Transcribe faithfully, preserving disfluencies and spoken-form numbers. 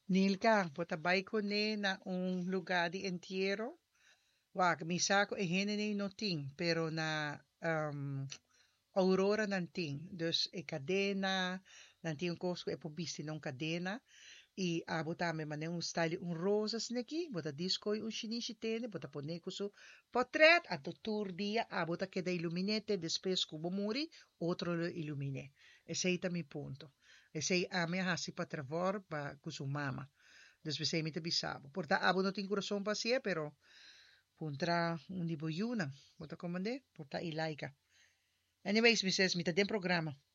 Nilka, bota bay ko ne na un lugar de entierro. Wag, mi sako e hene no ting, pero na um, Aurora nanting. Dus e cadena, nanting un cosco e pobisti non cadena. E a bota me mane un style un rosas neki, bota disco un shinishi tene, bota poneko su potret, a tour dia, a bota che da illuminete, después cubo muri, otro lo illumine. E sei mi punto. E sei a me hasi pa travor ba kusu mama. Dus we sei mi te bisabo. Porta abo no ting corazon pa sie, pero puntra un di boyuna. Bota comande, porta ilaika. Anyways, mi says, mi ta den programa.